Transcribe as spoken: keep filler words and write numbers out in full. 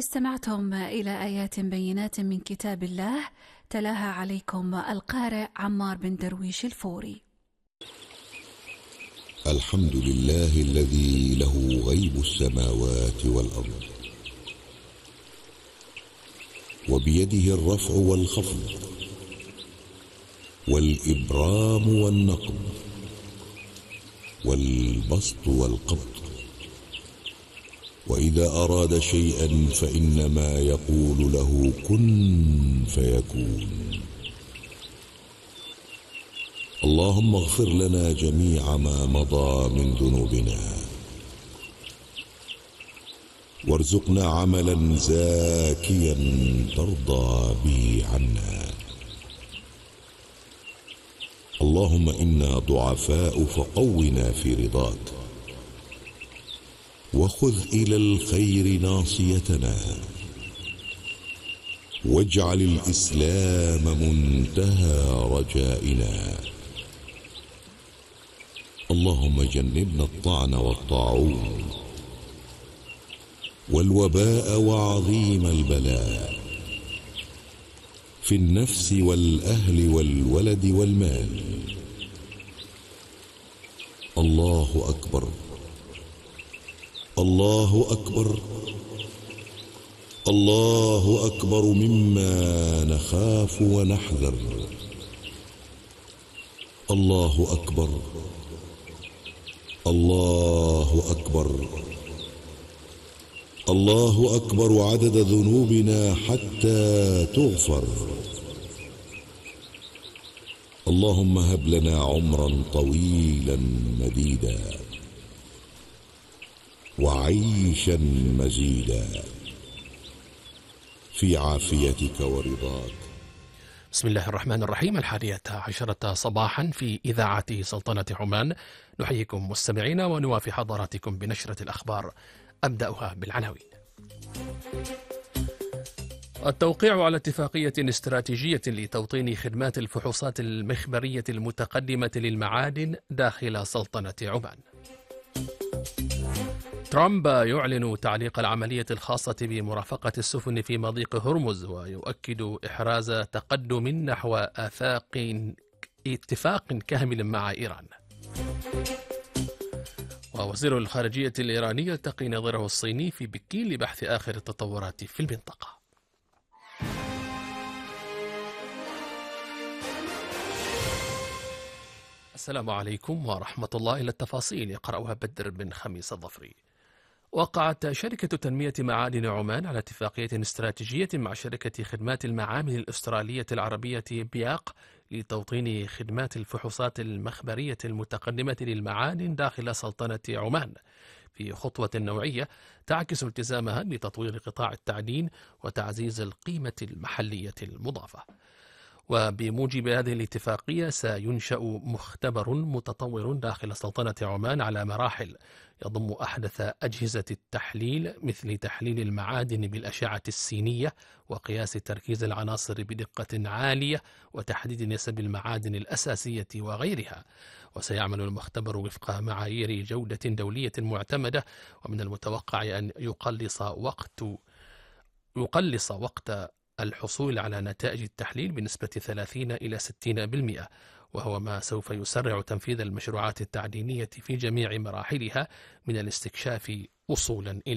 استمعتم إلى آيات بينات من كتاب الله تلاها عليكم القارئ عمار بن درويش الفوري. الحمد لله الذي له غيب السماوات والأرض، وبيده الرفع والخفض والإبرام والنقب والبسط والقبض، وإذا أراد شيئا فإنما يقول له كن فيكون. اللهم اغفر لنا جميع ما مضى من ذنوبنا، وارزقنا عملا زاكيا ترضى به عنا. اللهم إنا ضعفاء فقونا في رضاك، وخذ إلى الخير ناصيتنا، واجعل الإسلام منتهى رجائنا. اللهم جنبنا الطعن والطاعون والوباء وعظيم البلاء في النفس والأهل والولد والمال. الله أكبر، الله أكبر، الله أكبر مما نخاف ونحذر. الله أكبر، الله أكبر، الله أكبر عدد ذنوبنا حتى تغفر. اللهم هب لنا عمرا طويلا مديدا، وعيشا مزيدا في عافيتك ورضاك. بسم الله الرحمن الرحيم. الحادية عشرة صباحا في إذاعة سلطنة عمان، نحييكم مستمعينا ونوافي حضراتكم بنشرة الأخبار. أبدأها بالعناوين. التوقيع على اتفاقية استراتيجية لتوطين خدمات الفحوصات المخبرية المتقدمة للمعادن داخل سلطنة عمان. ترامب يعلن تعليق العملية الخاصة بمرافقة السفن في مضيق هرمز، ويؤكد إحراز تقدم نحو آفاق اتفاق كامل مع إيران. ووزير الخارجية الإيراني يلتقي نظيره الصيني في بكين لبحث آخر التطورات في المنطقة. السلام عليكم ورحمة الله. إلى التفاصيل يقرأها بدر بن خميس الظفري. وقعت شركة تنمية معادن عمان على اتفاقية استراتيجية مع شركة خدمات المعامل الأسترالية العربية بياق لتوطين خدمات الفحوصات المخبرية المتقدمة للمعادن داخل سلطنة عمان، في خطوة نوعية تعكس التزامها بتطوير قطاع التعدين وتعزيز القيمة المحلية المضافة. وبموجب هذه الاتفاقية سينشأ مختبر متطور داخل سلطنة عمان على مراحل، يضم أحدث أجهزة التحليل مثل تحليل المعادن بالأشعة السينية وقياس تركيز العناصر بدقة عالية وتحديد نسب المعادن الأساسية وغيرها. وسيعمل المختبر وفق معايير جودة دولية معتمدة، ومن المتوقع أن يقلص وقت يقلص وقت الحصول على نتائج التحليل بنسبة ثلاثين إلى ستين بالمئة، وهو ما سوف يسرع تنفيذ المشروعات التعدينية في جميع مراحلها من الاستكشاف وصولا إلى